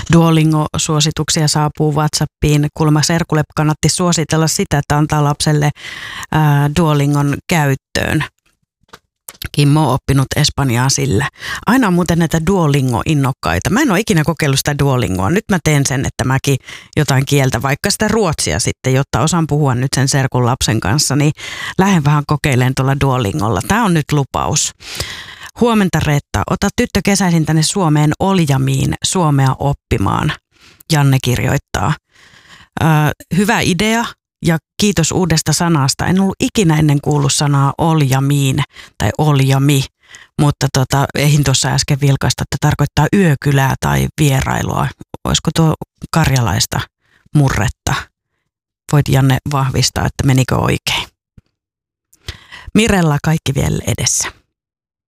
Duolingo-suosituksia saapuu WhatsAppiin. Kuulemma Serkulle kannatti suositella sitä, että antaa lapselle Duolingon käyttöön. Kimmo on oppinut espanjaa sillä. Aina on muuten näitä Duolingo-innokkaita. Mä en ole ikinä kokeillut sitä Duolingoa. Nyt mä teen sen, että mäkin jotain kieltä, vaikka sitä ruotsia sitten, jotta osaan puhua nyt sen serkun lapsen kanssa, niin lähden vähän kokeilemaan tuolla Duolingolla. Tää on nyt lupaus. Huomenta Reetta, ota tyttö kesäisin tänne Suomeen Oljamiin suomea oppimaan. Janne kirjoittaa. Hyvä idea. Ja kiitos uudesta sanasta. En ollut ikinä ennen kuullut sanaa Oljamiin tai Oljami, mutta eihin tuossa äsken vilkaista, että tarkoittaa yökylää tai vierailua. Olisiko tuo karjalaista murretta? Voit Janne vahvistaa, että menikö oikein. Mirella kaikki vielä edessä.